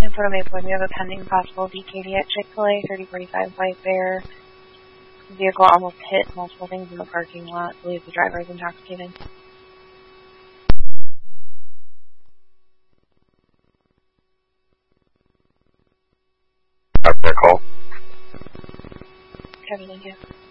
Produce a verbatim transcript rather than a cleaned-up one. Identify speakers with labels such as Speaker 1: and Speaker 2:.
Speaker 1: Photo Maplewood, we have a pending possible D K D at Chick-fil-A, thirty forty-five White Bear. The vehicle almost hit multiple things in the parking lot. I believe the driver is intoxicated.
Speaker 2: After that call.
Speaker 1: Kevin, thank you.